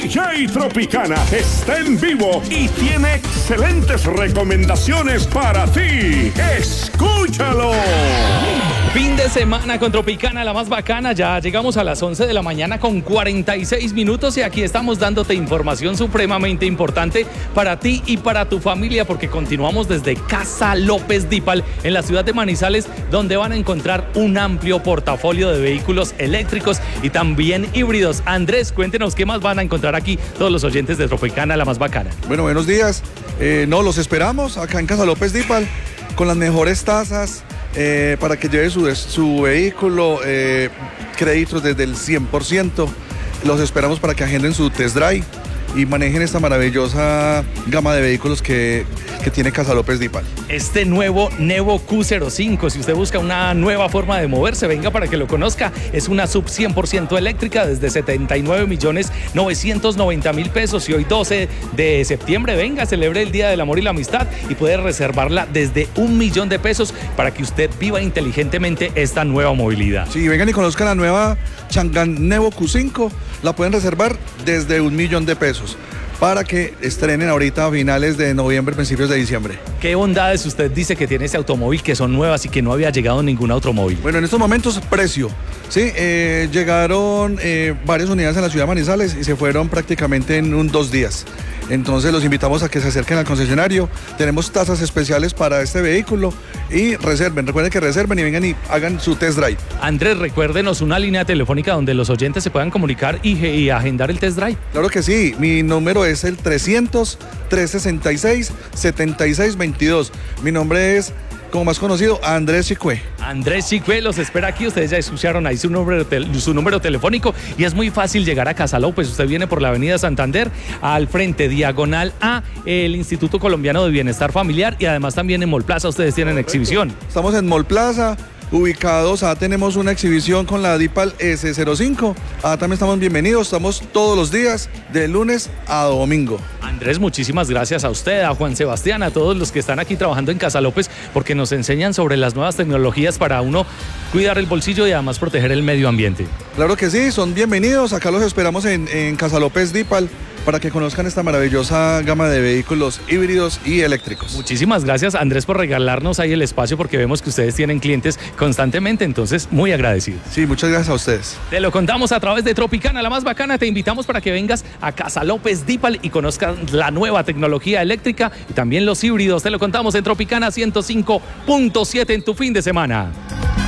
DJ Tropicana está en vivo y tiene excelentes recomendaciones para ti. ¡Escúchalo! Fin de semana con Tropicana, la más bacana. Ya llegamos a las 11 de la mañana con 46 minutos y aquí estamos dándote información supremamente importante para ti y para tu familia, porque continuamos desde Casa López Dípal en la ciudad de Manizales, donde van a encontrar un amplio portafolio de vehículos eléctricos y también híbridos. Andrés, cuéntenos qué más van a encontrar aquí todos los oyentes de Tropicana, la más bacana. Bueno, buenos días. Los esperamos acá en Casa López Dípal con las mejores tasas para que lleve su vehículo, créditos desde el 100%. Los esperamos para que agenden su test drive y manejen esta maravillosa gama de vehículos que tiene Casa López Dípal. Este nuevo Nevo Q05, si usted busca una nueva forma de moverse, venga para que lo conozca. Es una sub 100% eléctrica desde 79.990.000 pesos y hoy 12 de septiembre, venga, celebre el Día del Amor y la Amistad y puede reservarla desde 1 millón de pesos para que usted viva inteligentemente esta nueva movilidad. Sí, vengan y conozcan la nueva Chang'an Nevo Q5, la pueden reservar desde 1 millón de pesos para que estrenen ahorita a finales de noviembre, principios de diciembre. ¿Qué bondades usted dice que tiene este automóvil que son nuevas y que no había llegado ningún automóvil? Bueno, en estos momentos, precio. Sí, llegaron varias unidades en la ciudad de Manizales y se fueron prácticamente en 2 días. Entonces los invitamos a que se acerquen al concesionario. Tenemos tasas especiales para este vehículo y reserven. Recuerden que reserven y vengan y hagan su test drive. Andrés, recuérdenos una línea telefónica donde los oyentes se puedan comunicar y agendar el test drive. Claro que sí. Mi número es el 300-366-7622. Mi nombre es, como más conocido, Andrés Chicue. Andrés Chicue los espera aquí. Ustedes ya escucharon ahí su número telefónico y es muy fácil llegar a Casa López. Usted viene por la avenida Santander, al frente, diagonal a el Instituto Colombiano de Bienestar Familiar, y además también en Mall Plaza ustedes tienen exhibición. Estamos en Mall Plaza, ubicados, tenemos una exhibición con la Dípal S05. También estamos bienvenidos, estamos todos los días, de lunes a domingo. Andrés, muchísimas gracias a usted, a Juan Sebastián, a todos los que están aquí trabajando en Casa López, porque nos enseñan sobre las nuevas tecnologías para uno cuidar el bolsillo y además proteger el medio ambiente. Claro que sí, son bienvenidos, acá los esperamos en Casa López Dípal para que conozcan esta maravillosa gama de vehículos híbridos y eléctricos. Muchísimas gracias, Andrés, por regalarnos ahí el espacio, porque vemos que ustedes tienen clientes constantemente, entonces muy agradecidos. Sí, muchas gracias a ustedes. Te lo contamos a través de Tropicana, la más bacana. Te invitamos para que vengas a Casa López Dípal y conozcas la nueva tecnología eléctrica y también los híbridos. Te lo contamos en Tropicana 105.7 en tu fin de semana.